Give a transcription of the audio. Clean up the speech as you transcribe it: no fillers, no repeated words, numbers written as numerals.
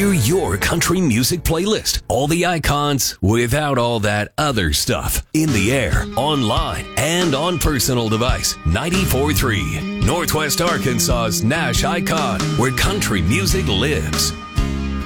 We're your country music playlist. All the icons without all that other stuff. In the air, online, and on personal device. 94.3 Northwest Arkansas's Nash Icon, where country music lives.